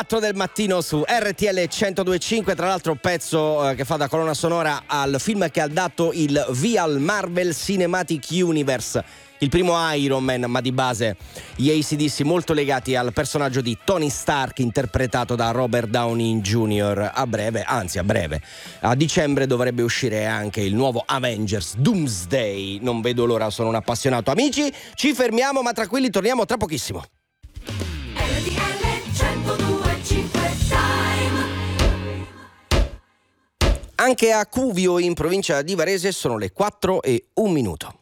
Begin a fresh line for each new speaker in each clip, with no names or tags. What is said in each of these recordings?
Del mattino su RTL 102.5, tra l'altro pezzo che fa da colonna sonora al film che ha dato il via al Marvel Cinematic Universe, il primo Iron Man, ma di base gli AC/DC molto legati al personaggio di Tony Stark interpretato da Robert Downey Jr. A breve, a dicembre dovrebbe uscire anche il nuovo Avengers Doomsday. Non vedo l'ora, sono un appassionato. Amici, ci fermiamo, ma tranquilli, torniamo tra pochissimo. Anche a Cuvio, in provincia di Varese, sono le 4:01.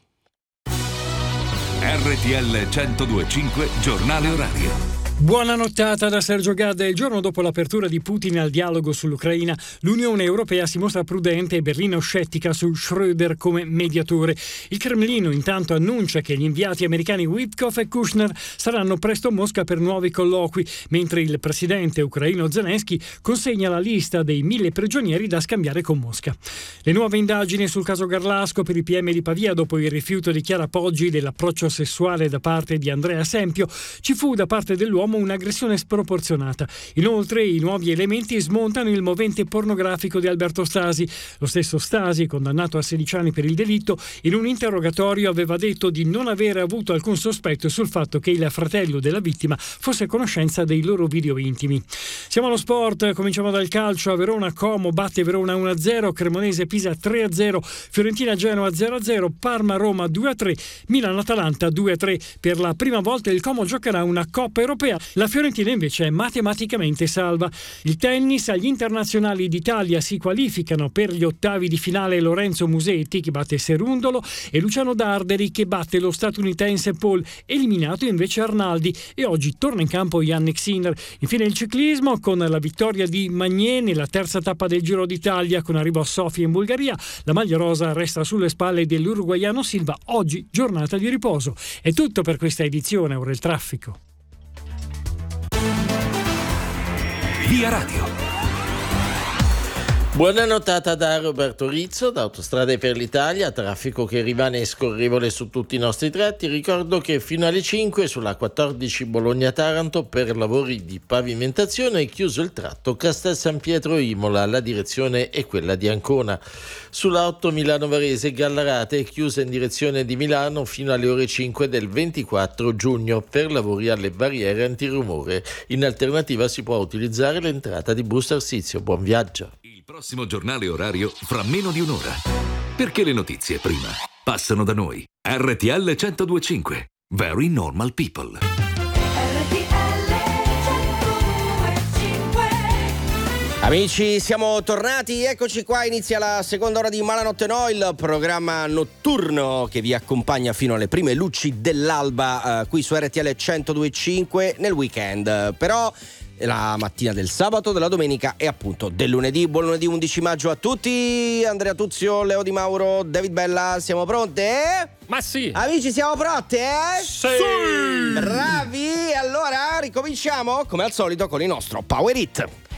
RTL 102.5 Giornale Orario.
Buona nottata da Sergio Gadda. Il giorno dopo l'apertura di Putin al dialogo sull'Ucraina, l'Unione Europea si mostra prudente e Berlino scettica su Schröder come mediatore. Il Cremlino intanto annuncia che gli inviati americani Witkoff e Kushner saranno presto a Mosca per nuovi colloqui, mentre il presidente ucraino Zelensky consegna la lista dei 1000 prigionieri da scambiare con Mosca. Le nuove indagini sul caso Garlasco per i PM di Pavia dopo il rifiuto di Chiara Poggi dell'approccio sessuale da parte di Andrea Sempio. Ci fu da parte dell'uomo un'aggressione sproporzionata. Inoltre i nuovi elementi smontano il movente pornografico di Alberto Stasi. Lo stesso Stasi, condannato a 16 anni per il delitto, in un interrogatorio aveva detto di non avere avuto alcun sospetto sul fatto che il fratello della vittima fosse a conoscenza dei loro video intimi. Siamo allo sport, cominciamo dal calcio. A Verona Como batte Verona 1-0, Cremonese Pisa 3-0, Fiorentina Genoa 0-0, Parma Roma 2-3, Milan Atalanta 2-3. Per la prima volta il Como giocherà una Coppa Europea. La Fiorentina invece è matematicamente salva. Il tennis, agli internazionali d'Italia si qualificano per gli ottavi di finale Lorenzo Musetti che batte Serundolo e Luciano Darderi che batte lo statunitense Paul, eliminato invece Arnaldi, e oggi torna in campo Yannick Sinner. Infine il ciclismo con la vittoria di Magné nella terza tappa del Giro d'Italia con arrivo a Sofia in Bulgaria. La maglia rosa resta sulle spalle dell'uruguaiano Silva, oggi giornata di riposo. È tutto per questa edizione, ora il traffico.
Via Radio.
Buona nottata da Roberto Rizzo, da Autostrade per l'Italia. Traffico che rimane scorrevole su tutti i nostri tratti. Ricordo che fino alle 5 sulla 14 Bologna-Taranto per lavori di pavimentazione è chiuso il tratto Castel San Pietro-Imola, la direzione è quella di Ancona. Sulla 8 Milano-Varese Gallarate è chiusa in direzione di Milano fino alle ore 5 del 24 giugno per lavori alle barriere antirumore. In alternativa si può utilizzare l'entrata di Busto Arsizio. Buon viaggio.
Il prossimo giornale orario fra meno di un'ora. Perché le notizie prima passano da noi. RTL 102.5. Very normal people.
Amici, siamo tornati, eccoci qua, inizia la seconda ora di Malanotte No, il programma notturno che vi accompagna fino alle prime luci dell'alba qui su RTL 102.5 nel weekend, però la mattina del sabato, della domenica e appunto del lunedì. Buon lunedì 11 maggio a tutti. Andrea Tuzio, Leo Di Mauro, David Bella, siamo pronti?
Ma sì!
Amici, siamo pronti?
Sì!
Bravi! Allora ricominciamo come al solito con il nostro Power Hit.